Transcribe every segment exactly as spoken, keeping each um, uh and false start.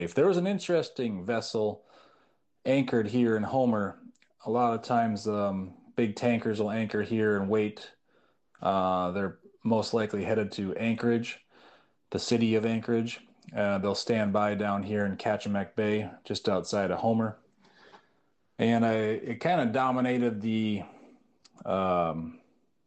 If there was an interesting vessel anchored here in Homer, a lot of times um, big tankers will anchor here and wait. Uh, they're most likely headed to Anchorage, the city of Anchorage. Uh, they'll stand by down here in Kachemak Bay, just outside of Homer. And I, it kind of dominated the, um,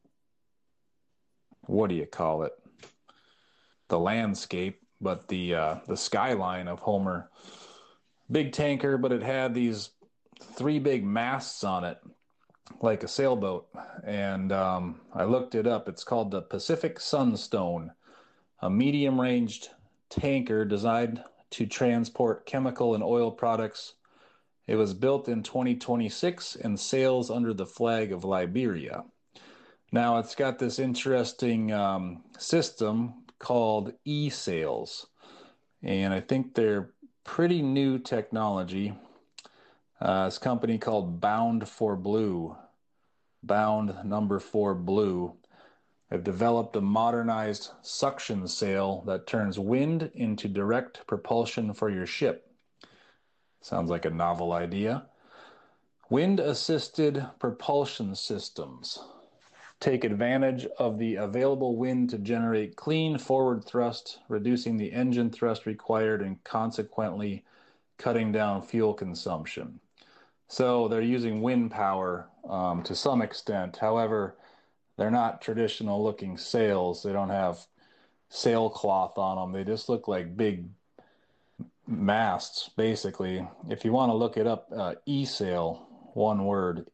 what do you call it? The landscape, but the uh, the skyline of Homer. Big tanker, but it had these three big masts on it, like a sailboat. And um, I looked it up. It's called the Pacific Sunstone, a medium-ranged tanker designed to transport chemical and oil products. It was built in twenty twenty-six and sails under the flag of Liberia. Now, it's got this interesting um, system called e-sails, and I think they're pretty new technology. Uh, this company called Bound for Blue, Bound number four Blue, have developed a modernized suction sail that turns wind into direct propulsion for your ship. Sounds like a novel idea. Wind-assisted propulsion systems take advantage of the available wind to generate clean forward thrust, reducing the engine thrust required and consequently cutting down fuel consumption. So they're using wind power um, to some extent. However, they're not traditional looking sails. They don't have sailcloth on them. They just look like big masts, basically. If you want to look it up, uh, e-sail, one word,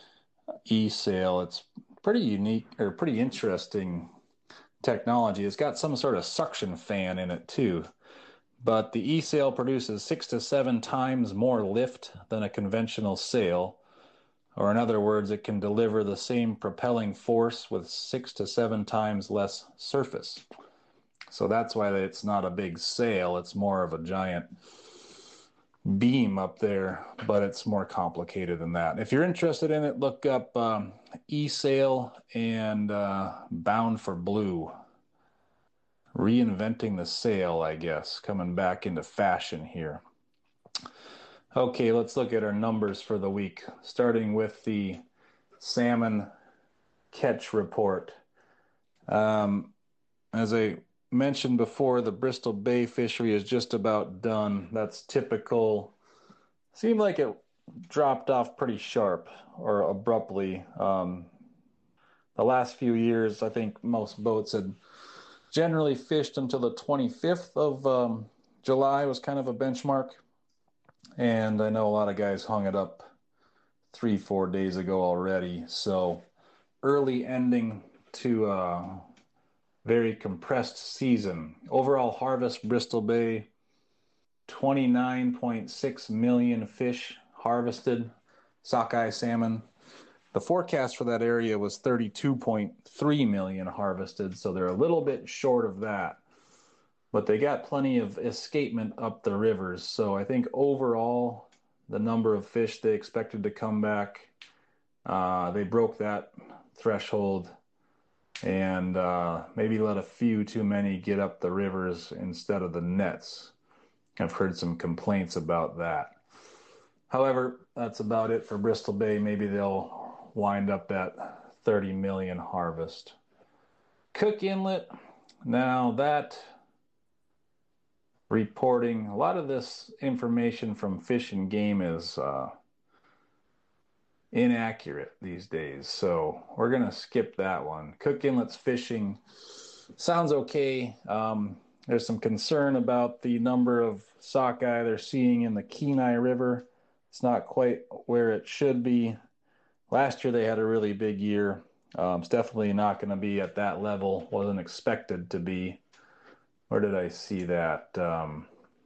e-sail. It's pretty unique or pretty interesting technology. It's got some sort of suction fan in it too. But the e-sail produces six to seven times more lift than a conventional sail. Or in other words, it can deliver the same propelling force with six to seven times less surface. So that's why it's not a big sail. It's more of a giant beam up there, but it's more complicated than that. If you're interested in it, look up um, e-sail and uh, Bound for Blue. Reinventing the sail, I guess, coming back into fashion here. Okay, let's look at our numbers for the week, starting with the salmon catch report. Um, as I mentioned before, the Bristol Bay fishery is just about done. That's typical. Seemed like it dropped off pretty sharp or abruptly. Um, the last few years, I think most boats had generally fished until the twenty-fifth of um, July was kind of a benchmark. And I know a lot of guys hung it up three, four days ago already. So early ending to a very compressed season. Overall harvest, Bristol Bay, twenty-nine point six million fish harvested, sockeye salmon. The forecast for that area was thirty-two point three million harvested, so they're a little bit short of that. But they got plenty of escapement up the rivers. So I think overall, the number of fish they expected to come back, uh, they broke that threshold and uh, maybe let a few too many get up the rivers instead of the nets. I've heard some complaints about that. However, that's about it for Bristol Bay. Maybe they'll wind up at thirty million harvest. Cook Inlet, now that reporting, a lot of this information from Fish and Game is uh, inaccurate these days, so we're going to skip that one. Cook Inlet's fishing sounds okay. Um, there's some concern about the number of sockeye they're seeing in the Kenai River. It's not quite where it should be. Last year they had a really big year. Um, it's definitely not going to be at that level. Wasn't expected to be. Where did I see that? Um,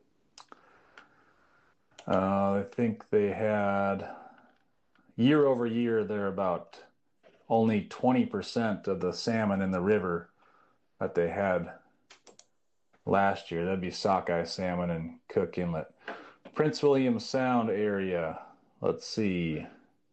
uh, I think they had year over year they're about only twenty percent of the salmon in the river that they had last year. That'd be sockeye salmon and Cook Inlet. Prince William Sound area. Let's see.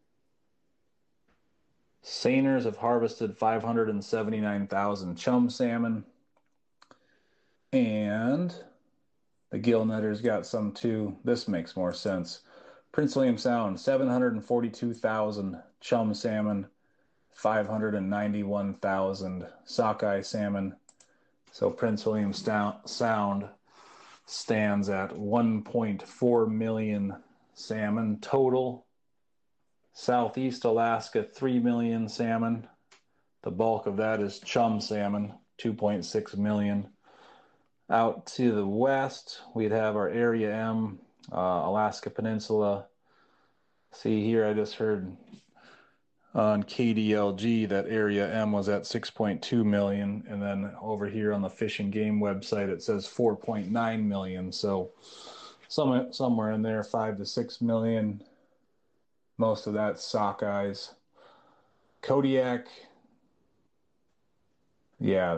Seiners have harvested five hundred seventy-nine thousand chum salmon. And The gill netter's got some too. This makes more sense. Prince William Sound, seven hundred forty-two thousand chum salmon, five hundred ninety-one thousand sockeye salmon. So Prince William Sound stands at one point four million salmon total. Southeast Alaska, three million salmon. The bulk of that is chum salmon, two point six million. Out to the west, we'd have our Area M, uh, Alaska Peninsula. See here, I just heard on K D L G that Area M was at six point two million, and then over here on the Fish and Game website it says four point nine million. So some, somewhere in there, five to six million. Most of that's sockeyes. Kodiak, yeah,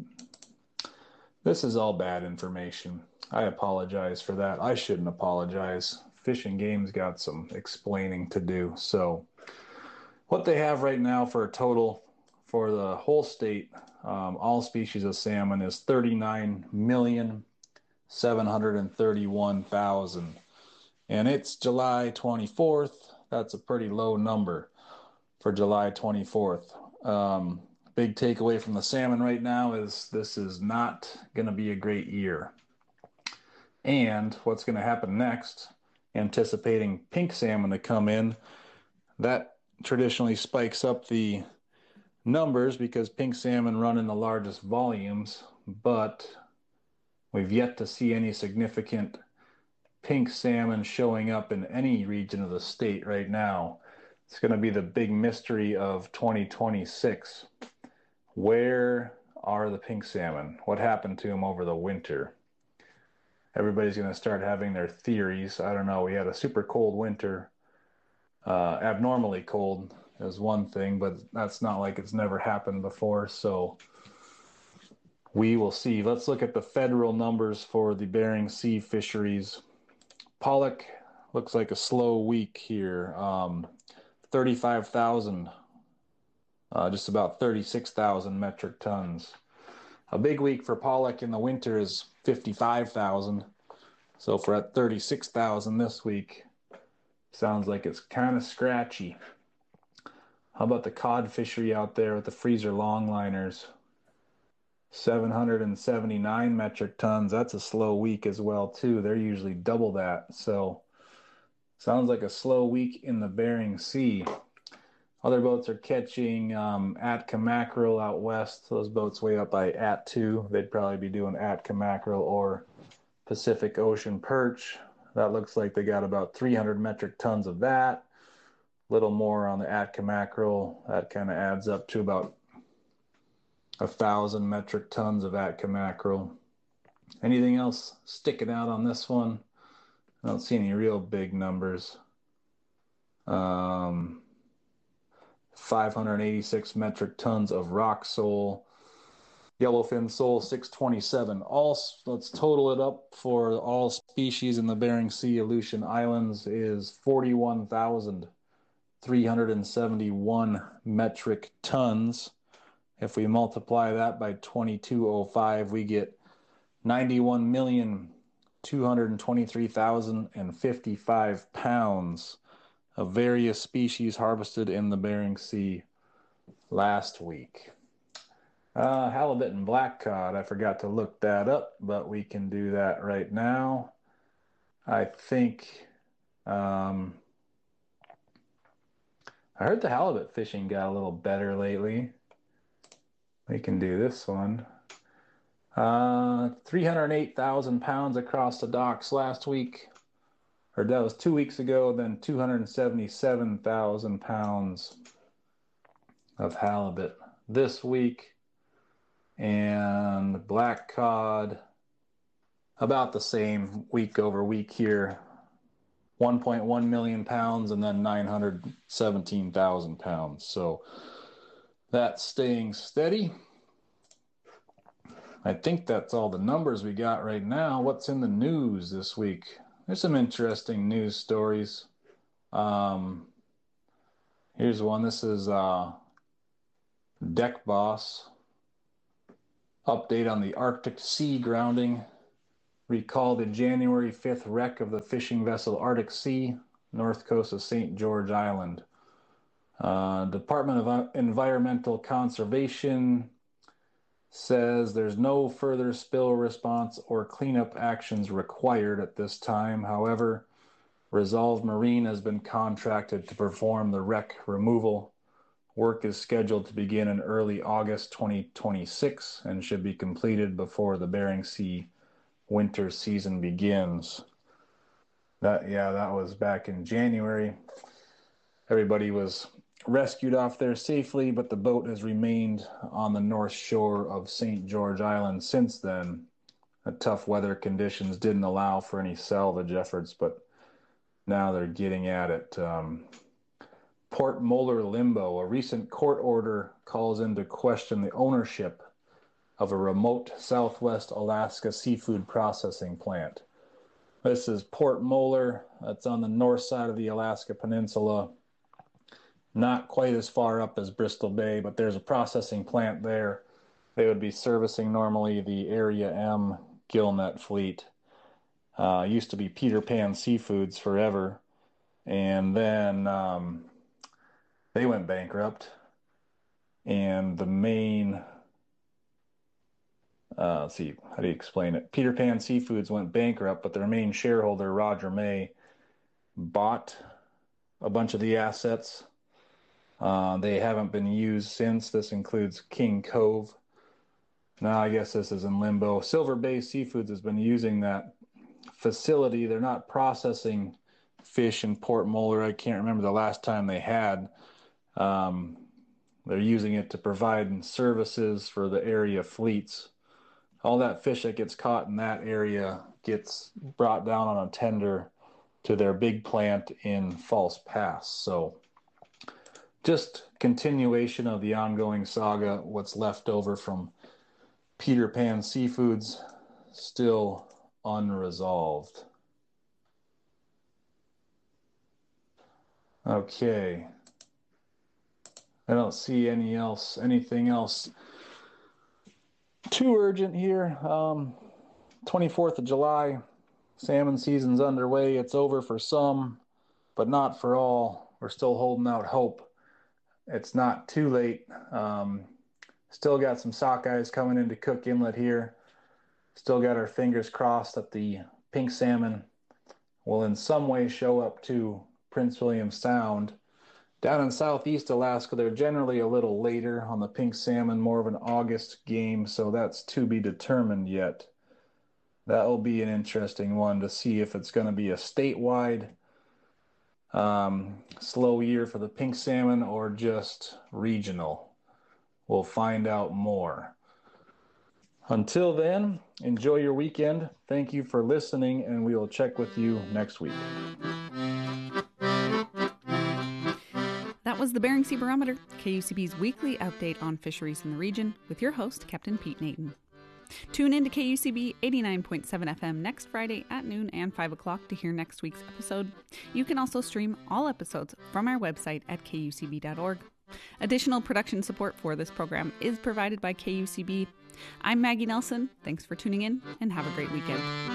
this is all bad information. I apologize for that. I shouldn't apologize. Fish and Game's got some explaining to do. So what they have right now for a total for the whole state, um, all species of salmon, is thirty-nine million seven hundred thirty-one thousand. And it's July twenty-fourth. That's a pretty low number for July twenty-fourth. Um, big takeaway from the salmon right now is this is not going to be a great year. And what's going to happen next, anticipating pink salmon to come in, that traditionally spikes up the numbers because pink salmon run in the largest volumes, but we've yet to see any significant pink salmon showing up in any region of the state right now. It's going to be the big mystery of twenty twenty-six. Where are the pink salmon? What happened to them over the winter? Everybody's going to start having their theories. I don't know. We had a super cold winter. Uh, abnormally cold is one thing, but that's not like it's never happened before. So we will see. Let's look at the federal numbers for the Bering Sea fisheries. Pollock looks like a slow week here. Um, thirty-five thousand, uh, just about thirty-six thousand metric tons. A big week for pollock in the winter is fifty-five thousand. So for at thirty-six thousand this week, sounds like it's kind of scratchy. How about the cod fishery out there with the freezer longliners? seven hundred seventy-nine metric tons. That's a slow week as well too. They're usually double that. So sounds like a slow week in the Bering Sea. Other boats are catching um, Atka mackerel out west. Those boats way up by At two. They'd probably be doing Atka mackerel or Pacific Ocean perch. That looks like they got about three hundred metric tons of that. A little more on the Atka mackerel. That kind of adds up to about a thousand metric tons of Atka mackerel. Anything else sticking out on this one? I don't see any real big numbers. Um, five hundred eighty-six metric tons of rock sole. Yellowfin sole six twenty-seven. All, let's total it up for all species in the Bering Sea Aleutian Islands is forty-one thousand three hundred seventy-one metric tons. If we multiply that by twenty-two oh five, we get ninety-one million two hundred twenty-three thousand fifty-five pounds of various species harvested in the Bering Sea last week. Uh, halibut and black cod, I forgot to look that up, but we can do that right now. I think, um, I heard the halibut fishing got a little better lately. We can do this one. Uh, three hundred eight thousand pounds across the docks last week. Or that was two weeks ago, then two hundred seventy-seven thousand pounds of halibut this week. And black cod, about the same week over week here. one point one million pounds and then nine hundred seventeen thousand pounds. So that's staying steady. I think that's all the numbers we got right now. What's in the news this week? There's some interesting news stories. Um, here's one. This is uh, Deck Boss. Update on the Arctic sea grounding. recall the January fifth wreck of the fishing vessel Arctic Sea, north coast of Saint George Island. Uh, Department of Environmental Conservation says there's no further spill response or cleanup actions required at this time. However, Resolve Marine has been contracted to perform the wreck removal. Work is scheduled to begin in early August twenty twenty-six and should be completed before the Bering Sea winter season begins. That, yeah, that was back in January. Everybody was rescued off there safely, but the boat has remained on the north shore of Saint George Island since then. The tough weather conditions didn't allow for any salvage efforts, but now they're getting at it. Um, Port Moller limbo. A recent court order calls into question the ownership of a remote Southwest Alaska seafood processing plant. This is Port Moller. That's on the north side of the Alaska Peninsula. Not quite as far up as Bristol Bay, but there's a processing plant there. They would be servicing normally the Area M gillnet fleet. Uh, used to be Peter Pan Seafoods forever. And then um, they went bankrupt. And the main, uh, let's see, how do you explain it? Peter Pan Seafoods went bankrupt, but their main shareholder, Roger May, bought a bunch of the assets. Uh, they haven't been used since. This includes King Cove. Now I guess this is in limbo. Silver Bay Seafoods has been using that facility. They're not processing fish in Port Moller. I can't remember the last time they had. Um, they're using it to provide services for the area fleets. All that fish that gets caught in that area gets brought down on a tender to their big plant in False Pass. So just continuation of the ongoing saga. What's left over from Peter Pan Seafoods still unresolved. Okay. I don't see any else, anything else too urgent here. Um, twenty-fourth of July, salmon season's underway. It's over for some, but not for all. We're still holding out hope. It's not too late. Um, still got some sockeyes coming into Cook Inlet here. Still got our fingers crossed that the pink salmon will in some way show up to Prince William Sound. Down in southeast Alaska, they're generally a little later on the pink salmon, more of an August game, so that's to be determined yet. That will be an interesting one to see if it's going to be a statewide um, slow year for the pink salmon or just regional. We'll find out more. Until then, enjoy your weekend. Thank you for listening, and we will check with you next week. That was the Bering Sea Barometer, K U C B's weekly update on fisheries in the region, with your host, Captain Pete Naton. Tune in to K U C B eighty-nine point seven F M next Friday at noon and five o'clock to hear next week's episode. You can also stream all episodes from our website at K U C B dot org. Additional production support for this program is provided by K U C B. I'm Maggie Nelson. Thanks for tuning in, and have a great weekend.